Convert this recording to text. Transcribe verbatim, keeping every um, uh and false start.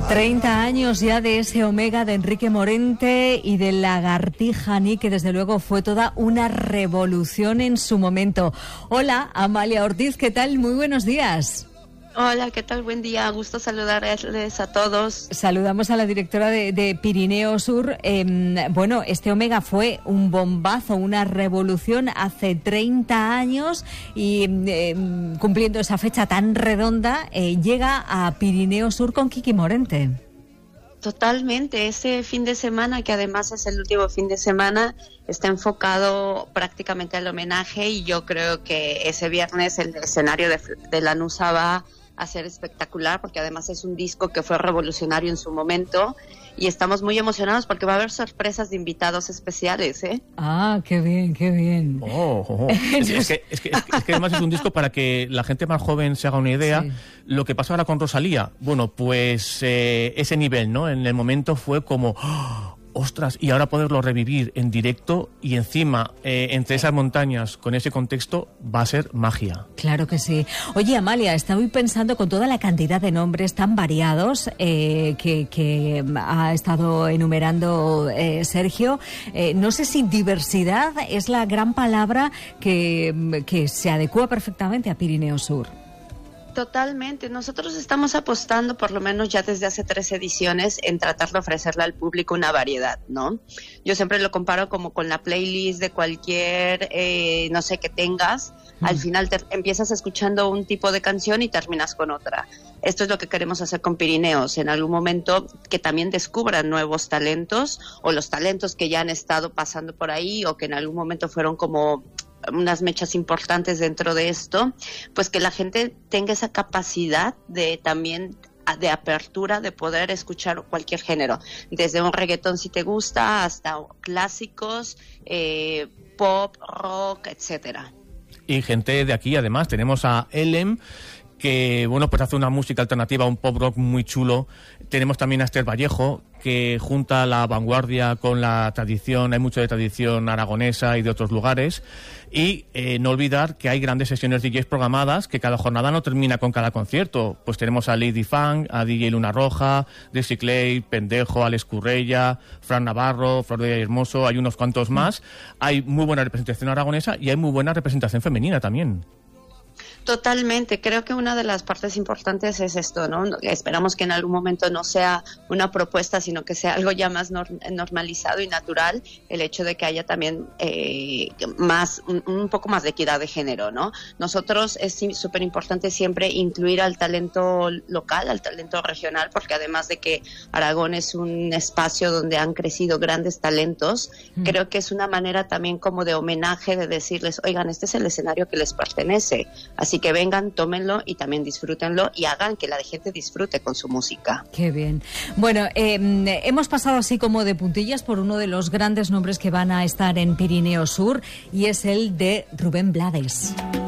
treinta años ya de ese Omega de Enrique Morente y de Lagartija Nick, que desde luego fue toda una revolución en su momento. Hola, Amalia Ortiz, ¿qué tal? Muy buenos días. Hola, ¿qué tal? Buen día, gusto saludarles a todos. Saludamos a la directora de, de Pirineo Sur. Eh, bueno, este Omega fue un bombazo, una revolución hace treinta años y eh, cumpliendo esa fecha tan redonda, eh, llega a Pirineo Sur con Kiki Morente. Totalmente, ese fin de semana, que además es el último fin de semana, está enfocado prácticamente al homenaje, y yo creo que ese viernes el escenario de, de Lanusa va a ser espectacular, porque además es un disco que fue revolucionario en su momento, y estamos muy emocionados porque va a haber sorpresas de invitados especiales, ¿eh? Ah, qué bien, qué bien. Oh, oh, oh. Es, es, que, es, que, es que además es un disco para que la gente más joven se haga una idea. Sí. Lo que pasó ahora con Rosalía, bueno, pues eh, ese nivel, ¿no? En el momento fue como... ¡oh! Ostras, y ahora poderlo revivir en directo y encima eh, entre esas montañas con ese contexto va a ser magia. Claro que sí. Oye, Amalia, estoy pensando con toda la cantidad de nombres tan variados eh, que, que ha estado enumerando eh, Sergio. Eh, no sé si diversidad es la gran palabra que, que se adecua perfectamente a Pirineo Sur. Totalmente. Nosotros estamos apostando, por lo menos ya desde hace tres ediciones, en tratar de ofrecerle al público una variedad, ¿no? Yo siempre lo comparo como con la playlist de cualquier, eh, no sé, que tengas. Mm. Al final te empiezas escuchando un tipo de canción y terminas con otra. Esto es lo que queremos hacer con Pirineos. En algún momento que también descubran nuevos talentos, o los talentos que ya han estado pasando por ahí, o que en algún momento fueron como unas mechas importantes dentro de esto, pues que la gente tenga esa capacidad de también de apertura, de poder escuchar cualquier género, desde un reggaetón si te gusta, hasta clásicos, eh, pop, rock, etcétera. Y gente de aquí, además, tenemos a Elem, que bueno, pues hace una música alternativa, un pop rock muy chulo. Tenemos también a Esther Vallejo, que junta la vanguardia con la tradición, hay mucho de tradición aragonesa y de otros lugares. Y eh, no olvidar que hay grandes sesiones D Js programadas, que cada jornada no termina con cada concierto. Pues tenemos a Lady Funk, a D J Luna Roja, Desi Clay, Pendejo, Alex Currella, Fran Navarro, Flor de Hermoso, hay unos cuantos más. Hay muy buena representación aragonesa y hay muy buena representación femenina también. Totalmente, creo que una de las partes importantes es esto, ¿no? Esperamos que en algún momento no sea una propuesta, sino que sea algo ya más norm- normalizado y natural, el hecho de que haya también eh, más un, un poco más de equidad de género, ¿no? Nosotros es súper importante siempre incluir al talento local, al talento regional, porque además de que Aragón es un espacio donde han crecido grandes talentos, mm. creo que es una manera también como de homenaje, de decirles, oigan, este es el escenario que les pertenece, así que vengan, tómenlo y también disfrútenlo y hagan que la gente disfrute con su música. Qué bien. Bueno, eh, hemos pasado así como de puntillas por uno de los grandes nombres que van a estar en Pirineo Sur, y es el de Rubén Blades.